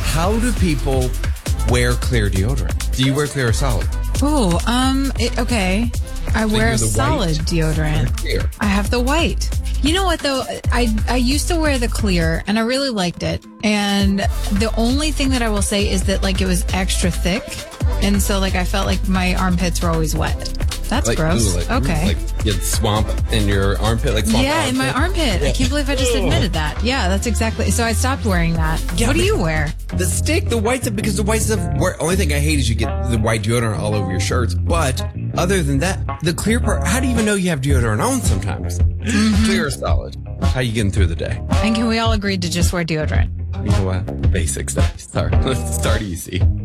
How do people wear clear deodorant? Do you wear clear or solid? Oh, okay. I wear a solid deodorant. Clear. I have the white. You know what though? I used to wear the clear and I really liked it. And the only thing that I will say is that like it was extra thick. And so like I felt like my armpits were always wet. That's Like, gross. ooh, Okay. Like you had swamp in your armpit, like swamp. Yeah, in my armpit. I can't believe I just admitted that. Yeah, that's exactly. So I stopped wearing that. Yeah, What do you wear? The stick, the white stuff, because the white stuff, only thing I hate is you get the white deodorant all over your shirts. But other than that, the clear part, how do you even know you have deodorant on sometimes? Clear or solid? How you getting through the day? And can we all agree to just wear deodorant? You know what? Basic stuff. Sorry. Let's start easy.